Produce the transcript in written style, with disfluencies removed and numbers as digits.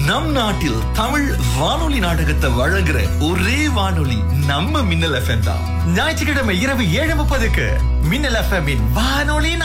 நம் நாட்டில் தமிழ் வானொலி நாடகத்தை வழங்குற ஒரே வானொலி நம்ம மின்னல் FM தான். ஞாயிற்றுக்கிழமை இரவு 7:30க்கு மின்னல் FM இன் வானொலி